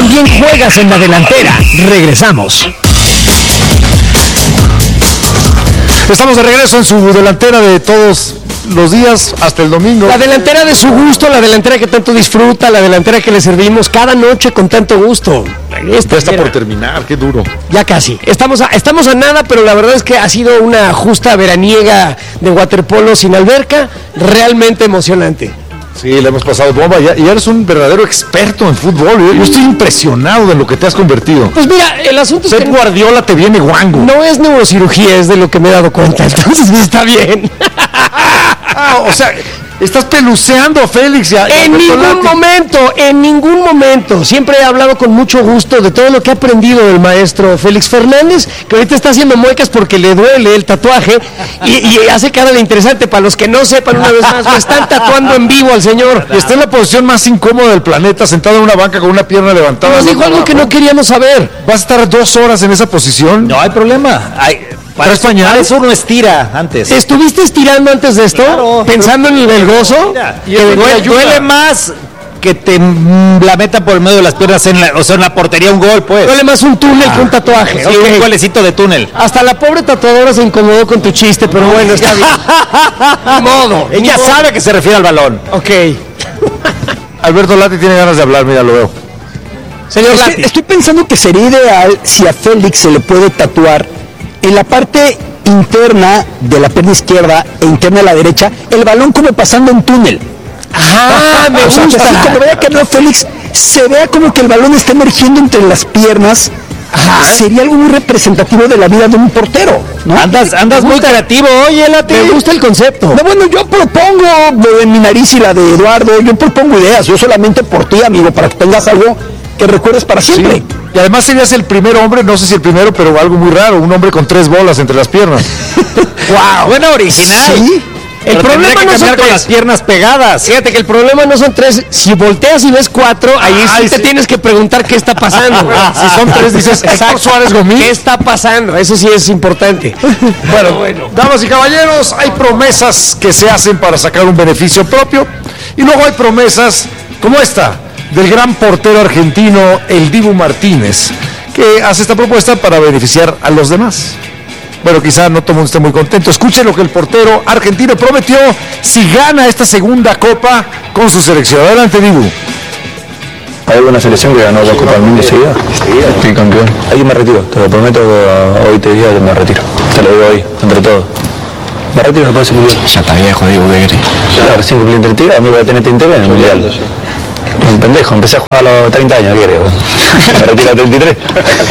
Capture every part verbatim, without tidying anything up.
también juegas en la delantera. Regresamos. Estamos de regreso en su delantera de todos los días hasta el domingo. La delantera de su gusto, la delantera que tanto disfruta, la delantera que le servimos cada noche con tanto gusto. Esta está por terminar, qué duro. Ya casi. Estamos a, estamos a nada, pero la verdad es que ha sido una justa veraniega de waterpolo sin alberca, realmente emocionante. Sí, le hemos pasado bomba y ya eres un verdadero experto en fútbol. Yo, yo estoy impresionado de lo que te has convertido. Pues mira, el asunto es Pep que Guardiola te viene guango. No es neurocirugía, es de lo que me he dado cuenta, entonces está bien. Ah, o sea, estás peluceando a Félix y a, y a En ningún Bertolatti. momento, en ningún momento. Siempre he hablado con mucho gusto de todo lo que ha aprendido del maestro Félix Fernández, que ahorita está haciendo muecas porque le duele el tatuaje y, y hace cara de interesante. Para los que no sepan, una vez más, lo están tatuando en vivo al señor. Y está en la posición más incómoda del planeta, sentado en una banca con una pierna levantada. Nos dijo algo que no queríamos saber. ¿Vas a estar dos horas en esa posición? No hay problema. Hay, para, eso, para eso uno estira antes. ¿Estuviste estirando antes de esto? Claro. ¿Pensando en el gozo? Mira, Que duele, duele, duele más que te mm, la meta por el medio de las piernas en la, o sea, en la portería un gol, pues. duele más un túnel que un tatuaje. Sí, Ok. un golecito de túnel. Hasta la pobre tatuadora se incomodó con tu chiste, pero bueno, está bien. Ni modo. ni Ella modo. sabe que se refiere al balón. Ok. Alberto Lati tiene ganas de hablar, mira, lo veo. Señor Es que Lati. estoy pensando que sería ideal si a Félix se le puede tatuar en la parte interna de la pierna izquierda e interna de la derecha el balón como pasando un túnel. Ah, me O sea, que gusta. así como vea que no Félix, se vea como que el balón está emergiendo entre las piernas. Sería algo muy representativo de la vida de un portero, ¿no? Andas, andas muy creativo, oye, Lati. Me gusta el concepto. No, bueno, yo propongo de mi nariz y la de Eduardo, yo propongo ideas, yo solamente por ti, amigo, para que tengas algo que recuerdes para siempre. Sí. Y además serías el primer hombre, no sé si el primero, pero algo muy raro, un hombre con tres bolas entre las piernas. Wow, buena original. Sí. El Pero problema tendría que no son cambiar con tres. las piernas pegadas. Fíjate que el problema no son tres. Si volteas y ves cuatro, ahí sí Ay, te sí. tienes que preguntar qué está pasando. Si son tres, dices, Héctor Suárez Gomín. ¿Qué está pasando? Eso sí es importante. Bueno, bueno, damas y caballeros, hay promesas que se hacen para sacar un beneficio propio y luego hay promesas como esta del gran portero argentino el Dibu Martínez, que hace esta propuesta para beneficiar a los demás. Bueno, quizá no todo el mundo esté muy contento. Escuchen lo que el portero argentino prometió si gana esta segunda copa con su selección. Adelante, Dibu. Hay alguna selección que ganó dos Copas del Mundo seguida. Estoy campeón. Ahí me retiro, te lo prometo que uh, hoy te diría que me retiro. Te lo digo hoy, entre todos. Me retiro en el próximo mundial. Ya está viejo, digo, ¿qué querés? Ya recién cumplí treinta y tres, a mí voy a tener treinta y tres en el mundial. Un pendejo, empecé a jugar a los treinta años, ¿qué querés? Me retiro a treinta y tres.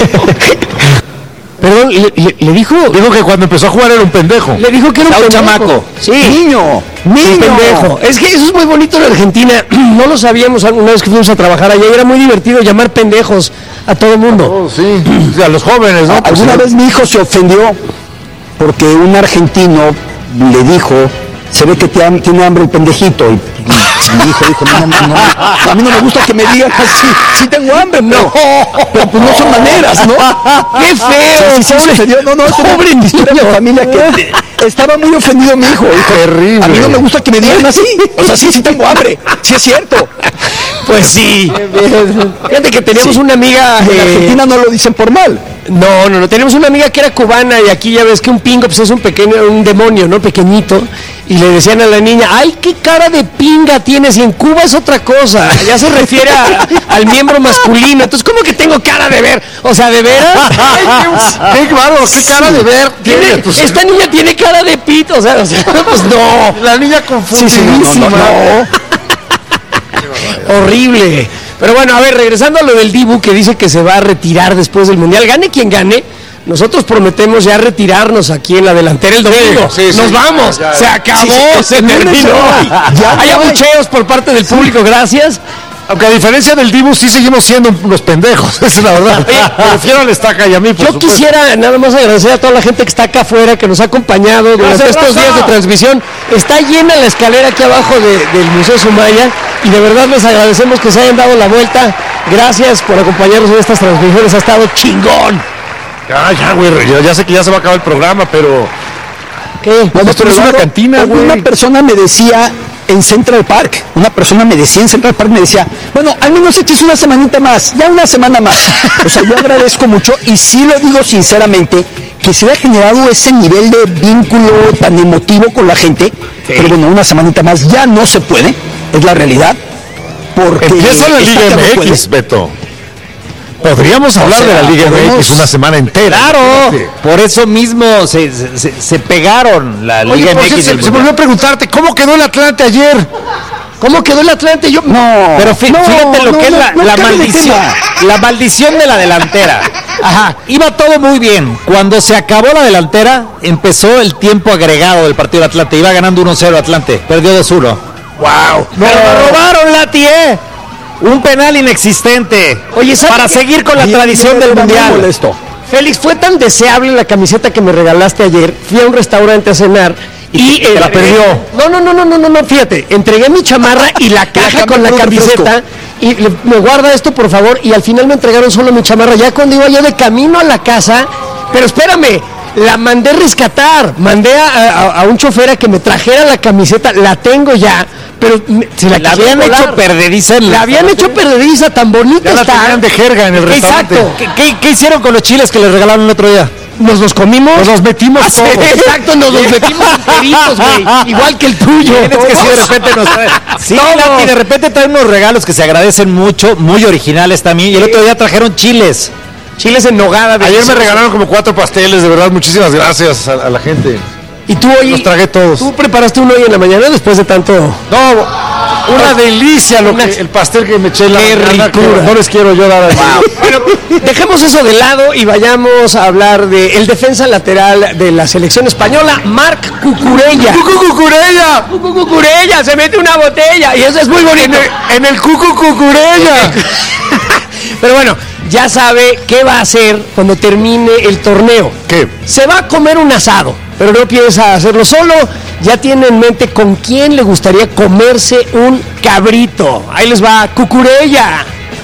Perdón, le, le- le dijo. Dijo que cuando empezó a jugar era un pendejo. Le dijo que era un Era un pendejo. chamaco. Sí. Niño, Un niño. pendejo. Es que eso es muy bonito en Argentina. No lo sabíamos alguna vez que fuimos a trabajar allá. Era muy divertido llamar pendejos a todo el mundo. Oh, sí, sí, a los jóvenes, ¿no? Alguna Pues, vez mi hijo se ofendió porque un argentino le dijo, se ve que te ham- tiene hambre el pendejito. Y, y mi hijo dijo, no, no, no, no, a mí no me gusta que me digan así, sí tengo hambre, no, pero pues no son maneras, ¿no? ¡Qué feo! Sí, sí, sí, se ofendió. No, no, es una Pobre historia de niño. familia que estaba muy ofendido mi hijo. Dijo, Terrible. a mí no me gusta que me digan así. O sea, sí, sí tengo hambre, sí es cierto. Pues sí. Fíjate que teníamos Sí. una amiga. En eh, Argentina no lo dicen por mal. No, no, no. Tenemos una amiga que era cubana y aquí ya ves que un pingo pues es un pequeño, un demonio, ¿no? Pequeñito. Y le decían a la niña, ay, qué cara de pinga tienes. Y en Cuba es otra cosa. Ya se refiere a- al miembro masculino. Entonces, ¿cómo que tengo cara de ver? O sea, ¿de veras? Qué claro, qué cara de ver Tiene- tiene. Pues, esta niña tiene cara de pito. O sea, o sea, pues no. la niña confundidísima. no, no, no. Horrible. Pero bueno, a ver, regresando a lo del Dibu que dice que se va a retirar después del Mundial. Gane quien gane. Nosotros prometemos ya retirarnos aquí en la delantera el domingo. Sí, sí, Nos sí. vamos. Ya, ya. Se acabó, Sí, sí, se el lunes terminó. hoy. Ya Hay no hay. abucheos por parte del público, gracias. Aunque a diferencia del Dibu, sí seguimos siendo unos pendejos, esa es la verdad. Me refiero al Estaca y a mí, por Yo supuesto. quisiera nada más agradecer a toda la gente que está acá afuera, que nos ha acompañado durante Gracias, estos raza. días de transmisión. Está llena la escalera aquí abajo de- del Museo Sumaya y de verdad les agradecemos que se hayan dado la vuelta. Gracias por acompañarnos en estas transmisiones, ha estado chingón. Ya, ya, güey, ya, ya sé que ya se va a acabar el programa, pero... ¿Qué? Esto no es una cantina, Una güey. persona me decía en Central Park. Una persona me decía en Central Park, me decía, bueno, al menos eches una semanita más, ya una semana más. O sea, yo agradezco mucho y sí lo digo sinceramente, que se haya generado ese nivel de vínculo tan emotivo con la gente, sí. Pero bueno, una semanita más ya no se puede, es la realidad. Porque empieza la Liga M X, Beto. Podríamos hablar o sea, de la Liga podemos... M X una semana entera. Claro, sí. Por eso mismo se, se, se pegaron la Oye, Liga M X. Se, se volvió a preguntarte, ¿cómo quedó el Atlante ayer? ¿Cómo quedó el Atlante? Yo... No, pero fí, no, fíjate lo no, que no, es la, no, la maldición. La maldición de la delantera. Ajá, iba todo muy bien. Cuando se acabó la delantera, empezó el tiempo agregado del partido del Atlante. Iba ganando uno cero Atlante, perdió dos uno. ¡Wow! ¡Me lo robaron, Lati, eh! Un penal inexistente. Oye, para seguir con la bien, tradición bien, del mundial. Molesto. Félix, fue tan deseable la camiseta que me regalaste ayer. Fui a un restaurante a cenar y, y eh, la perdió. No, no, no, no, no, no, no, fíjate. Entregué mi chamarra y la caja con la camiseta. Y le, me guarda esto, por favor. Y al final me entregaron solo mi chamarra. Ya cuando iba yo de camino a la casa. Pero espérame. La mandé rescatar, mandé a, a, a un chofer a que me trajera la camiseta, la tengo ya, pero se la, la habían volar. hecho perdediza. La, la habían hecho perdediza, tan bonita ya está. La tenían de jerga en el restaurante. Exacto. ¿Qué, qué, ¿Qué hicieron con los chiles que les regalaron el otro día? Nos los comimos. Nos los metimos ah, todos. Sí, exacto, nos los metimos enteritos, güey. Igual que el tuyo. Es que si de repente nos traen. Sí, y de repente traen unos regalos que se agradecen mucho, muy originales también. Y el otro día trajeron chiles. Chiles en nogada. Ayer me regalaron como cuatro pasteles, de verdad, muchísimas gracias a, a la gente. Y tú hoy... Los tragué todos. ¿Tú preparaste uno hoy en la mañana después de tanto...? No, una delicia lo que, el pastel que me eché en la mañana, que no les quiero yo dar. Wow. Bueno, dejemos eso de lado y vayamos a hablar de el defensa lateral de la selección española, Marc Cucurella. ¡Cucu Cucurella! ¡Cucu Cucurella! Se mete una botella y eso es muy bonito. En el, en el Cucu Cucurella. Pero bueno, ya sabe qué va a hacer cuando termine el torneo. ¿Qué? Se va a comer un asado, pero no piensa hacerlo solo. Ya tiene en mente con quién le gustaría comerse un cabrito. Ahí les va, Cucurella.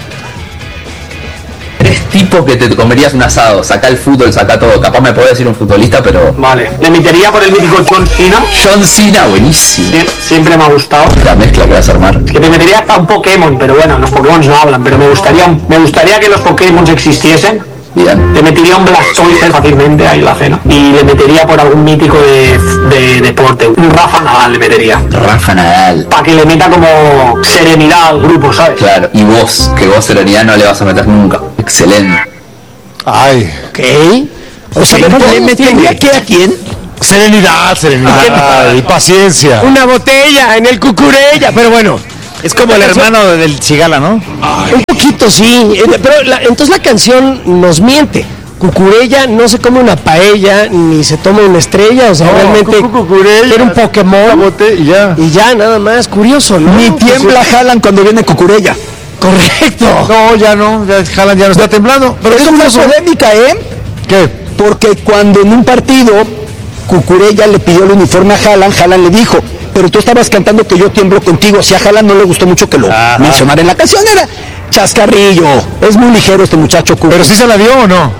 Tres tipos que te comerías un asado. Saca el fútbol, saca todo. Capaz me puedo decir un futbolista, pero... Vale. Le metería por el mítico John Cena. John Cena, buenísimo. Sí, siempre me ha gustado. La mezcla que vas a armar. Que te metería hasta un Pokémon, pero bueno, los Pokémon no hablan. Pero me gustaría, me gustaría que los Pokémon existiesen. Bien. Le metería un Blastoise fácilmente ahí en la cena. Y le metería por algún mítico de, de deporte. Un Rafa Nadal le metería. Rafa Nadal. Para que le meta como serenidad al grupo, ¿sabes? Claro. Y vos, que vos serenidad no le vas a meter nunca. Excelente. Ay. Ok. O sea, ¿le metería qué a quién? Serenidad, serenidad y paciencia. Una botella en el Cucurella, pero bueno. Es como el hermano del Chigala, ¿no? Ay. Un poquito, sí. Pero la, entonces la canción nos miente. Cucurella no se come una paella ni se toma una estrella, o sea, no, realmente Cucurella era un Pokémon y ya. Y ya, nada más. Curioso, ¿no? Ni tiembla Haaland cuando viene Cucurella. Correcto. No, ya no, ya Haaland ya no está temblando. Pero es una polémica, ¿eh? ¿Qué? Porque cuando en un partido Cucurella le pidió el uniforme a Haaland, Haaland le dijo, pero tú estabas cantando que yo tiemblo contigo. Si a Haaland no le gustó mucho que lo Ajá. mencionara en la canción, era chascarrillo. Es muy ligero este muchacho. Cucu. ¿Pero sí se la dio o no?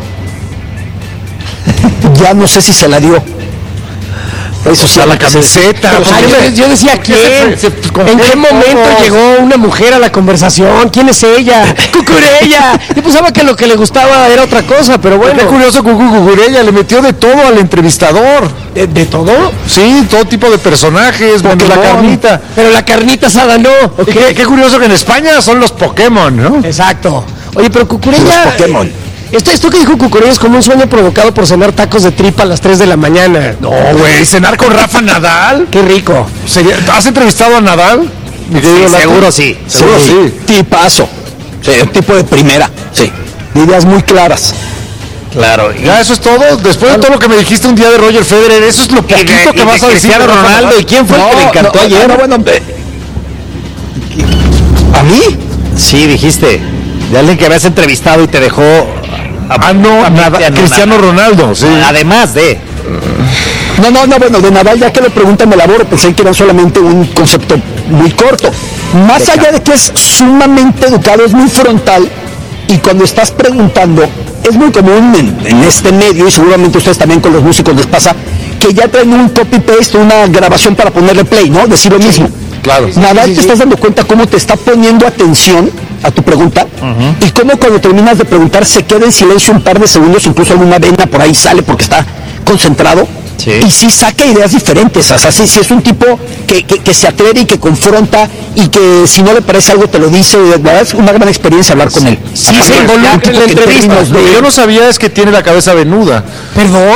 Ya no sé si se la dio. Eso sí, a la camiseta. O sea, yo, yo decía, ¿quién? Se, se, ¿En qué momento todos? Llegó una mujer a la conversación? ¿Quién es ella? ¡Cucurella! Yo pensaba que lo que le gustaba era otra cosa, pero bueno. Qué curioso, Cucu Cucurella le metió de todo al entrevistador. ¿De, de todo? Sí, todo tipo de personajes, bueno, la carnita. Pero la carnita asada no. Okay. Qué, qué curioso que en España son los Pokémon, ¿no? Exacto. Oye, pero Cucurella... Los Pokémon. Esto, esto que dijo Cucurella es como un sueño provocado por cenar tacos de tripa a las tres de la mañana. No, güey, cenar con Rafa Nadal. Qué rico. ¿Has entrevistado a Nadal? Sí, seguro sí. Seguro sí. sí. Tipazo. Sí, un tipo de primera. Sí. De ideas muy claras. Claro. Y... Ya, eso es todo. Después de todo lo que me dijiste un día de Roger Federer, eso es lo poquito y de, que y vas a decir. Cristiano Ronaldo. ¿Y quién fue no, el que le encantó no, ayer? No, bueno, eh, ¿a mí? Sí, dijiste. De alguien que habías entrevistado y te dejó... Ah, no, nada, Cristiano Ronaldo, sí. Además de... No, no, no, bueno, de Nadal, ya que le preguntan, me elaboro, pensé que era solamente un concepto muy corto. Más de allá de que es sumamente educado, es muy frontal, y cuando estás preguntando, es muy común en, en este medio, y seguramente ustedes también con los músicos les pasa, que ya traen un copy-paste, una grabación para ponerle play, ¿no? Decir lo mismo. Claro. Nadal, sí, sí, te sí. estás dando cuenta cómo te está poniendo atención a tu pregunta uh-huh. y cómo cuando terminas de preguntar se queda en silencio un par de segundos, incluso alguna vena por ahí sale porque está concentrado. Sí. Y sí saca ideas diferentes, o sea, sí, sí es un tipo que, que, que se atreve y que confronta y que si no le parece algo te lo dice, de verdad es una gran experiencia hablar con él. Sí, sí, se involucra en la entrevista. Lo que yo no sabía es que tiene la cabeza venuda. ¿Perdón?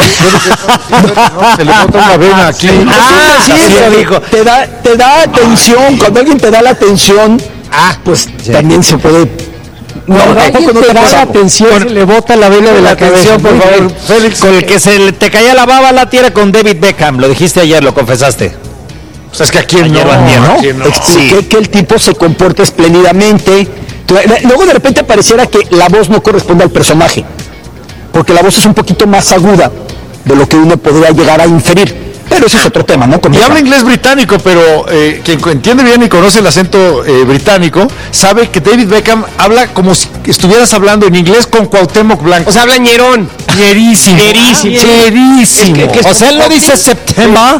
Se le bota una vena aquí. Ah, sí, lo dijo. Te da, te da atención, cuando alguien te da la atención, ah, pues sí. también se puede... No, no, tampoco no te da la atención, con, se le bota la vena de la, la cabeza, por favor. Félix, con el que se le, te caía la baba la tierra con David Beckham, lo dijiste ayer, lo confesaste. O sea, es que aquí no, no, ¿no? no. Expliqué sí. que el tipo se comporta espléndidamente. Luego de repente pareciera que la voz no corresponde al personaje, porque la voz es un poquito más aguda de lo que uno podría llegar a inferir. Pero ese es otro tema, ¿no? Y habla inglés británico, pero eh, quien entiende bien y conoce el acento eh, británico, sabe que David Beckham habla como si estuvieras hablando en inglés con Cuauhtémoc Blanco. O sea, habla ñerón. Ñerísimo. Ñerísimo. Ñerísimo. Es que, que o sea, él no dice September.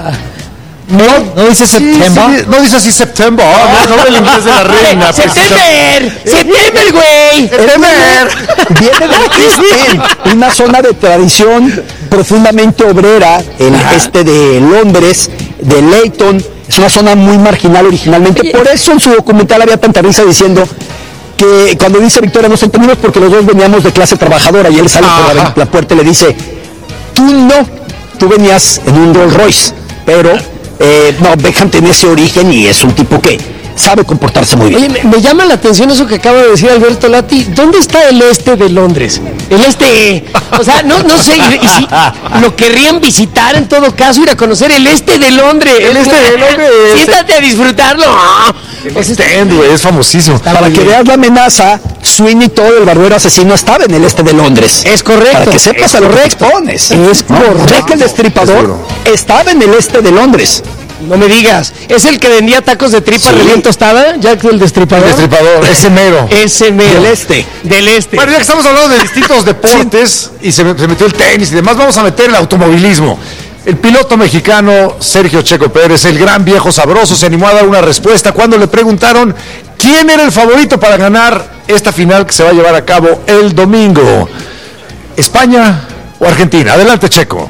No, no dice sí, September. Sí, no dice así September. Oh, no, no el inglés de la reina. September. September, güey. September. Viene del East End, una zona de tradición profundamente obrera, el Ajá. este de Londres, de Leyton. Es una zona muy marginal originalmente. Oye. Por eso en su documental había tanta risa diciendo que cuando dice Victoria nos entendimos porque los dos veníamos de clase trabajadora y él sale Ajá. por la, la puerta y le dice, tú no, tú venías en un Rolls Royce, pero eh, no, Beckham tiene ese origen y es un tipo que sabe comportarse muy bien. Oye, me, me llama la atención eso que acaba de decir Alberto Lati. ¿Dónde está el este de Londres? El este, o sea, no, no sé, y, y si lo querrían visitar en todo caso, ir a conocer el este de Londres. El este de Londres. Siéntate a disfrutarlo. El este, güey, es famosísimo. Para que veas la amenaza, Sweeney Todd, el barbero asesino, estaba en el este de Londres. Es correcto. Para que sepas es a lo que expones. Es correcto. Jack el Destripador estaba en el este de Londres. No me digas, ¿es el que vendía tacos de tripa sí. recién tostada? Jack el Destripador. El Destripador, ese mero. Ese mero. Del este. Del este. Bueno, ya que estamos hablando de distintos deportes sí. y se, se metió el tenis y demás, vamos a meter el automovilismo. El piloto mexicano Sergio Checo Pérez, el gran viejo sabroso, se animó a dar una respuesta cuando le preguntaron quién era el favorito para ganar esta final que se va a llevar a cabo el domingo. ¿España o Argentina? Adelante, Checo.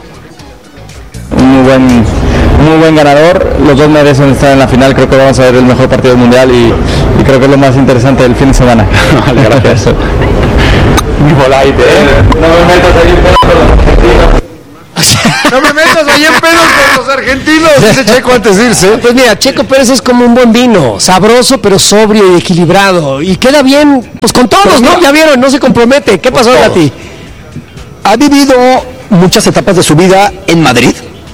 Un muy buen, muy buen ganador, los dos merecen estar en la final, creo que vamos a ver el mejor partido del mundial y, y creo que es lo más interesante del fin de semana. Vale, gracias. Muy polite, ¿eh? No me metas ahí en pedos con los argentinos. No me metas ahí en pedos con los argentinos, dice Checo antes de irse. Pues mira, Checo Pérez es como un buen vino, sabroso pero sobrio y equilibrado, y queda bien, pues con todos, ¿no? Ya vieron, no se compromete. ¿Qué pasó, Gati? Ha vivido muchas etapas de su vida en Madrid.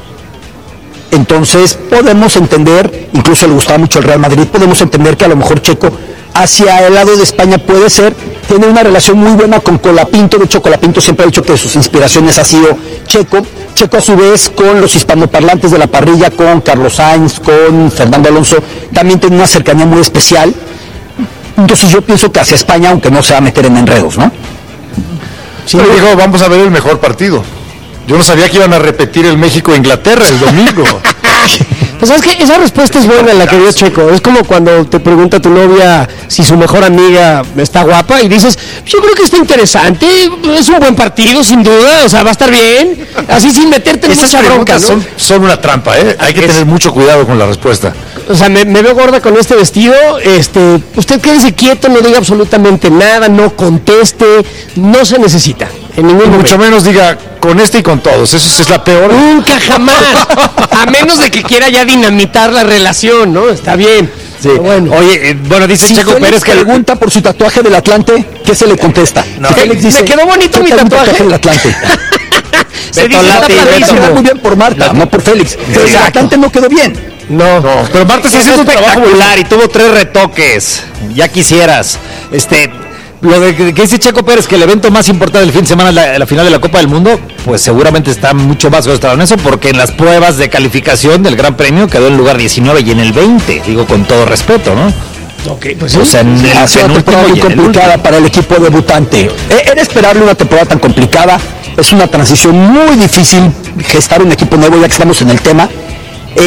Entonces podemos entender, incluso le gustaba mucho el Real Madrid, podemos entender que a lo mejor Checo hacia el lado de España puede ser, tiene una relación muy buena con Colapinto. De hecho Colapinto siempre ha dicho que de sus inspiraciones ha sido Checo, Checo a su vez con los hispanoparlantes de la parrilla, con Carlos Sainz, con Fernando Alonso, también tiene una cercanía muy especial. Entonces yo pienso que hacia España, aunque no se va a meter en enredos, ¿no? Sí, me dijo, vamos a ver el mejor partido. Yo no sabía que iban a repetir el México-Inglaterra el domingo. Pues sabes que esa respuesta es buena, la que dio Checo. Es como cuando te pregunta tu novia si su mejor amiga está guapa y dices, yo creo que está interesante, es un buen partido sin duda, o sea, va a estar bien, así sin meterte en mucha bronca, ¿no? son, son una trampa, ¿eh? Hay que es... tener mucho cuidado con la respuesta. O sea, me, me veo gorda con este vestido, este, usted quédese quieto, no diga absolutamente nada, no conteste, no se necesita. En ningún momento. Mucho menos diga con este y con todos, eso es la peor. Nunca jamás, a menos de que quiera ya dinamitar la relación, ¿no? Está bien. Sí. Bueno. Oye, eh, bueno, dice si Checo Félix Pérez que pregunta por su tatuaje del Atlante, ¿qué se le contesta? No. Si Félix dice, me quedó bonito mi tatuaje del Atlante. Se dice está queda muy bien por Marta, la... no por Félix. Pero el Atlante no quedó bien. No, no, pero Marta sí hizo un trabajo popular y tuvo tres retoques. Ya quisieras. Este, lo de que dice Checo Pérez, que el evento más importante del fin de semana es la, la final de la Copa del Mundo, pues seguramente está mucho más concentrado en eso, porque en las pruebas de calificación del Gran Premio quedó en lugar diecinueve y en el veinte, digo con todo respeto, ¿no? Ok, pues o sea, en el ha sido una temporada muy complicada para el equipo debutante. Era esperarle una temporada tan complicada, es una transición muy difícil gestar un equipo nuevo, ya que estamos en el tema. Eh,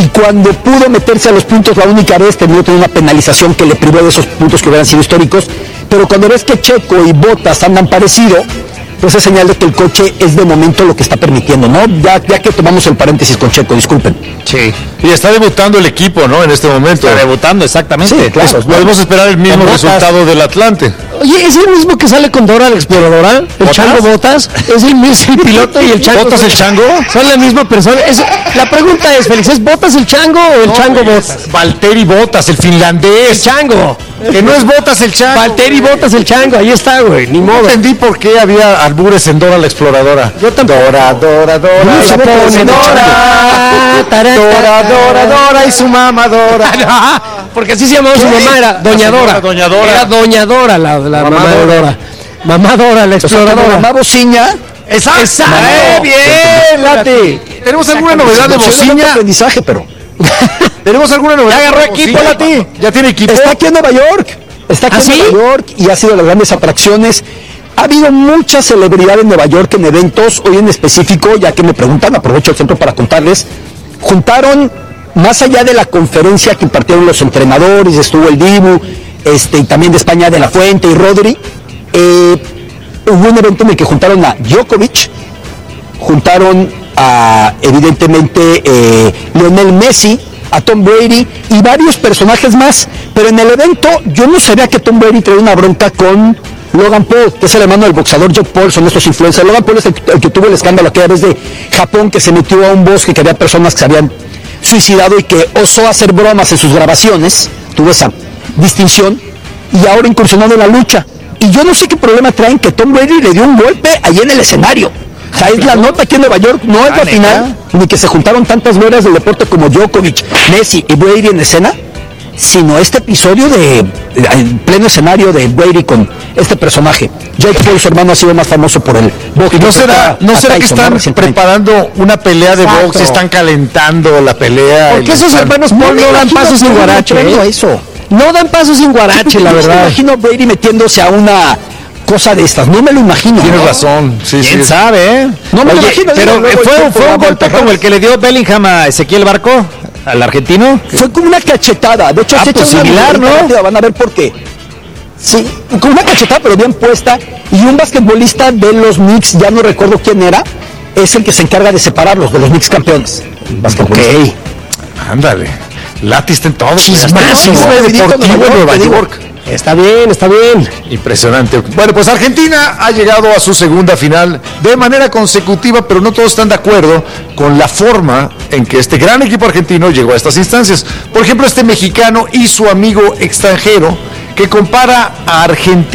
y cuando pudo meterse a los puntos la única vez terminó teniendo una penalización que le privó de esos puntos que hubieran sido históricos, pero cuando ves que Checo y Bottas andan parecido, pues es señal de que el coche es de momento lo que está permitiendo, ¿no? Ya, ya que tomamos el paréntesis con Checo, disculpen. Sí. Y está debutando el equipo, ¿no? En este momento. Está debutando, exactamente. Sí, claro. Pues, podemos esperar el mismo resultado del Atlante. Oye, ¿es el mismo que sale con Dora la Exploradora? ¿El ¿Botas? Chango Botas? ¿Es el mismo el piloto y el Chango? ¿Botas el Chango? ¿Son la misma persona? Es- la pregunta es, Félix, ¿es Botas el Chango o el No, Chango güey, Botas? es Valtteri Bottas, el El finlandés. Chango. Que no es Bottas el Chango. Valtteri Botas el Chango, ahí está, güey, ni No modo. entendí por qué había albures en Dora la Exploradora. Yo tampoco. Dora, Dora, Dora. No, la se pone pone Dora. Dora, Dora, Dora, Dora y su mamá Dora. Ah, porque así se llamaba su mamá, era Doña La señora Dora. Doña Dora. Era Doña Dora, la, la Mamá mamá de Dora. Dora. Mamá Dora, la O sea, como exploradora. mamá bociña, Exacto. Exacto. ¡Eh, bien, Lati! ¿Tenemos alguna novedad de no sé, no tanto Bociña? aprendizaje, pero ¿Tenemos alguna novedad? Ya agarró de equipo, Bociña? Lati. ¿Ya tiene equipo? está aquí en Nueva York. Está aquí ¿Ah, en sí? Nueva York y ha sido de las grandes atracciones. Ha habido mucha celebridad en Nueva York en eventos, hoy en específico, ya que me preguntan, aprovecho el centro para contarles, juntaron, más allá de la conferencia que impartieron los entrenadores, estuvo el Dibu, este, y también de España de la Fuente y Rodri, eh, hubo un evento en el que juntaron a Djokovic, juntaron a, evidentemente, eh, Lionel Messi, a Tom Brady y varios personajes más, pero en el evento yo no sabía que Tom Brady traía una bronca con Logan Paul, que es el hermano del boxeador Jake Paul, son estos influencers. Logan Paul es el, el que tuvo el escándalo aquella vez de Japón, que se metió a un bosque, que había personas que se habían suicidado y que osó hacer bromas en sus grabaciones, tuvo esa distinción, y ahora incursionado en la lucha. Y yo no sé qué problema traen que Tom Brady le dio un golpe ahí en el escenario. O sea, es la nota aquí en Nueva York, no es la final, ni que se juntaron tantas glorias del deporte como Djokovic, Messi y Brady en escena, sino este episodio de, en pleno escenario de Brady con este personaje. Jake Paul, su hermano, ha sido más famoso por el box. ¿Y no será, no será que están preparando una pelea de Exacto. box y están calentando la pelea? Porque y esos están- hermanos Paul no dan pasos sin guarache, ¿eh? Eso. No dan pasos sin guarache, la Yo no me verdad. imagino a Brady metiéndose a una cosa de estas, no me lo imagino. Tienes ¿no? razón, sí, ¿Quién sí. sabe, eh? No me lo Oye, imagino, pero digo, luego fue, el fue tiempo un va a golpe voltear. como el que le dio Bellingham a Ezequiel Barco, al argentino. Fue como una cachetada, de hecho Ah, se pues echa una similar, miradita ¿no? rápida, van a ver por qué. Sí, como una cachetada pero bien puesta, y un basquetbolista de los Knicks, ya no recuerdo quién era, es el que se encarga de separarlos de los Knicks campeones. Basquetbolista. Ándale. Lati está en todo. Chismazo. Chisme deportivo en Nueva York. Está bien, está bien. Impresionante. Bueno, pues Argentina ha llegado a su segunda final de manera consecutiva, pero no todos están de acuerdo con la forma en que este gran equipo argentino llegó a estas instancias. Por ejemplo, este mexicano y su amigo extranjero que compara a Argentina